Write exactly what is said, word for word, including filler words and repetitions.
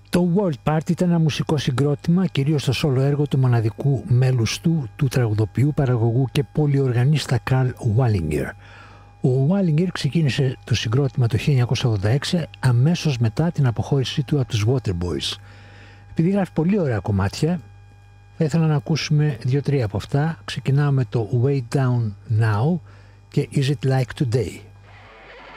Το World Party ήταν ένα μουσικό συγκρότημα, κυρίως το solo έργο του μοναδικού μέλους του, του τραγουδοποιού, παραγωγού και πολυοργανίστα Karl Wallinger. Ο Wallinger ξεκίνησε το συγκρότημα το χίλια εννιακόσια ογδόντα έξι, αμέσως μετά την αποχώρησή του από τους Waterboys. Επειδή γράφει πολύ ωραία κομμάτια, θα ήθελα να ακούσουμε δύο-τρία από αυτά. Ξεκινάμε με το Way Down Now και Is It Like Today.